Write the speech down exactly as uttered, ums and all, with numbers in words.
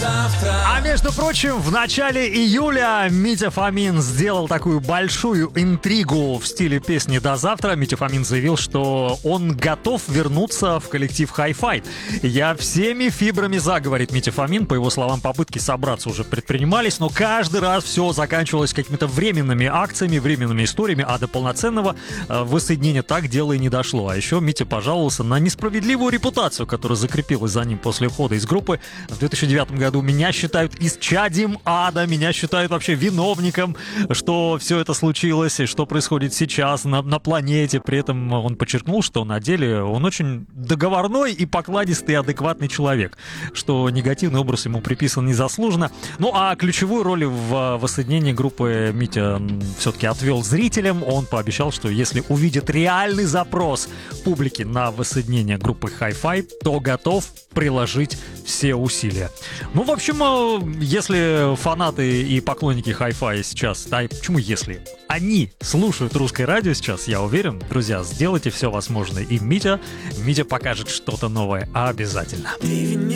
А между прочим, в начале июля Митя Фомин сделал такую большую интригу в стиле песни «До завтра». Митя Фомин заявил, что он готов вернуться в коллектив Hi-Fi. «Я всеми фибрами за», — говорит Митя Фомин. По его словам, попытки собраться уже предпринимались, но каждый раз все заканчивалось какими-то временными акциями, временными историями, а до полноценного э, воссоединения так дело и не дошло. А еще Митя пожаловался на несправедливую репутацию, которая закрепилась за ним после ухода из группы. В две тысячи девятом году меня считают исчадием ада, меня считают вообще виновником, что все это случилось и что происходит сейчас на, на планете. При этом он подчеркнул, что на деле он очень договорной и покладистый, адекватный человек, что негативный образ ему приписан незаслуженно. Ну а ключевую роль в воссоединении группы Митя все-таки отвел зрителям. Он пообещал, что если увидит реальный запрос публики на воссоединение группы Hi-Fi, то готов приложить все усилия. Ну, в общем, если фанаты и поклонники Hi-Fi сейчас, да, почему если? Они слушают русское радио сейчас, я уверен, друзья, сделайте все возможное. И Митя, Митя покажет что-то новое обязательно.